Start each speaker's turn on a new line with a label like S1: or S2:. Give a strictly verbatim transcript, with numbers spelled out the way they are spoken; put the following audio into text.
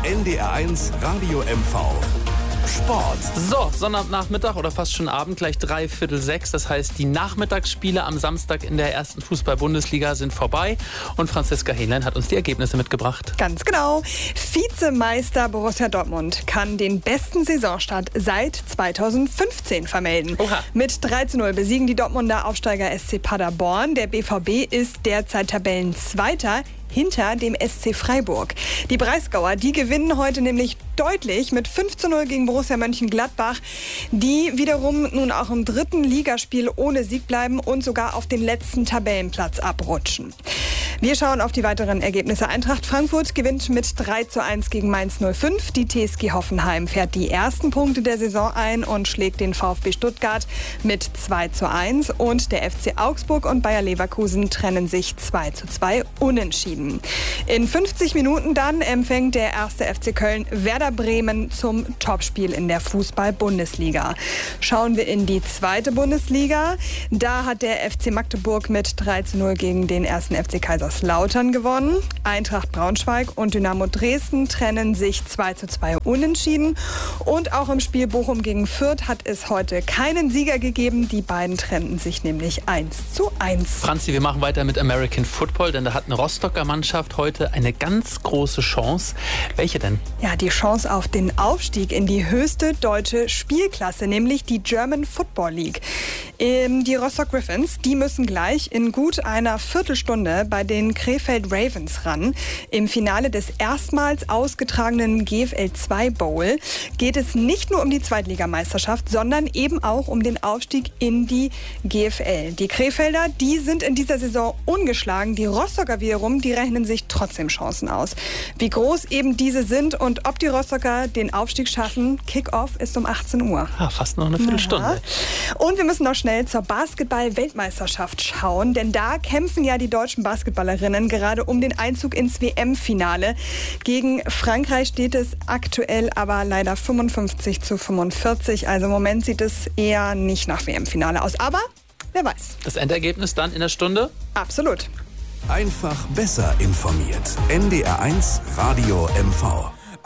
S1: N D R eins Radio M V. Sport.
S2: So, Sonnabendnachmittag oder fast schon Abend, gleich dreiviertel sechs. Das heißt, die Nachmittagsspiele am Samstag in der ersten Fußball-Bundesliga sind vorbei. Und Franziska Hähnlein hat uns die Ergebnisse mitgebracht.
S3: Ganz genau. Vizemeister Borussia Dortmund kann den besten Saisonstart seit zweitausendfünfzehn vermelden.
S2: Oha.
S3: Mit drei zu null besiegen die Dortmunder Aufsteiger S C Paderborn. Der B V B ist derzeit Tabellenzweiter hinter dem S C Freiburg. Die Breisgauer, die gewinnen heute nämlich deutlich mit fünf zu null gegen Borussia Mönchengladbach, die wiederum nun auch im dritten Ligaspiel ohne Sieg bleiben und sogar auf den letzten Tabellenplatz abrutschen. Wir schauen auf die weiteren Ergebnisse. Eintracht Frankfurt gewinnt mit drei zu eins gegen Mainz null fünf. Die T S G Hoffenheim fährt die ersten Punkte der Saison ein und schlägt den VfB Stuttgart mit zwei zu eins. Und der F C Augsburg und Bayer Leverkusen trennen sich zwei zu zwei unentschieden. In fünfzig Minuten dann empfängt der erste F C Köln Werder Bremen zum Topspiel in der Fußball-Bundesliga. Schauen wir in die zweite Bundesliga. Da hat der F C Magdeburg mit drei zu null gegen den ersten F C Kaiserslautern gewonnen. Eintracht Braunschweig und Dynamo Dresden trennen sich zwei zu zwei unentschieden. Und auch im Spiel Bochum gegen Fürth hat es heute keinen Sieger gegeben. Die beiden trennten sich nämlich eins zu eins.
S2: Franzi, wir machen weiter mit American Football, denn da hat eine Rostocker Mannschaft heute eine ganz große Chance. Welche denn?
S3: Ja, die Chance auf den Aufstieg in die höchste deutsche Spielklasse, nämlich die German Football League. Ähm, die Rostock Griffins, die müssen gleich in gut einer Viertelstunde bei den Krefeld Ravens ran. Im Finale des erstmals ausgetragenen G F L zwei Bowl geht es nicht nur um die Zweitligameisterschaft, sondern eben auch um den Aufstieg in die G F L. Die Krefelder, die sind in dieser Saison ungeschlagen. Die Rostocker wiederum, die rechnen sich trotzdem Chancen aus. Wie groß eben diese sind und ob die Rostocker den Aufstieg schaffen, Kick-Off ist um achtzehn Uhr.
S2: Ah, fast noch eine Viertelstunde.
S3: Ja. Und wir müssen noch schnell zur Basketball-Weltmeisterschaft schauen, denn da kämpfen ja die deutschen Basketballerinnen gerade um den Einzug ins W M-Finale. Gegen Frankreich steht es aktuell aber leider fünfundfünfzig zu fünfundvierzig. Also im Moment sieht es eher nicht nach W M-Finale aus. Aber wer weiß.
S2: Das Endergebnis dann in der Stunde?
S3: Absolut.
S1: Einfach besser informiert. N D R eins Radio M V.